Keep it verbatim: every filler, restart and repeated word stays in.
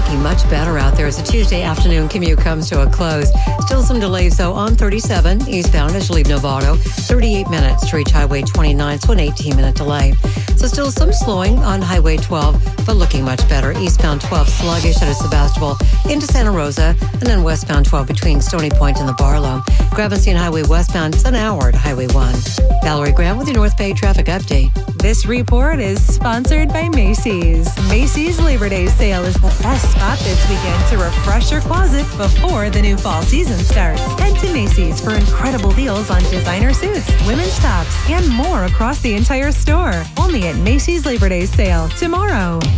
looking much better out there as the Tuesday afternoon commute comes to a close. Still some delays, though, on thirty-seven eastbound as you leave Novato. thirty-eight minutes to reach Highway twenty-nine, so an eighteen-minute delay. So still some slowing on Highway twelve, but looking much better. Eastbound twelve sluggish out of Sebastopol into Santa Rosa, and then westbound twelve between Stony Point and the Barlow. Gravenstein Highway westbound is an hour to Highway one. Valerie Graham with your North Bay traffic update. This report is sponsored by Macy's. Macy's Labor Day sale is the best spot this weekend to refresh your closet before the new fall season starts. Head to Macy's for incredible deals on designer suits, women's tops, and more across the entire store. Only at Macy's Labor Day sale tomorrow.